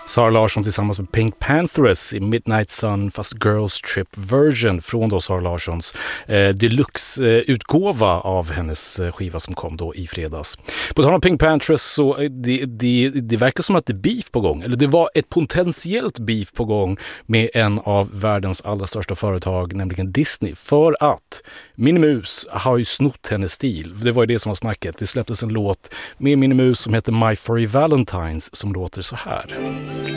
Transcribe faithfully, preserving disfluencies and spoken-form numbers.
Zara Larsson tillsammans med Pink Panthers i Midnight Sun fast Girls Trip version från då Zara Larssons eh, deluxe-utgåva eh, av hennes eh, skiva som kom då i fredags. På tal om Pink Panthers så eh, det, det, det verkar som att det är beef på gång, eller det var ett potentiellt beef på gång med en av världens allra största företag, nämligen Disney, för att Minnie Mouse har ju snott hennes stil. Det var ju det som var snacket. Det släpptes en låt med Minnie Mouse som heter My Furry Valentines som låter så här.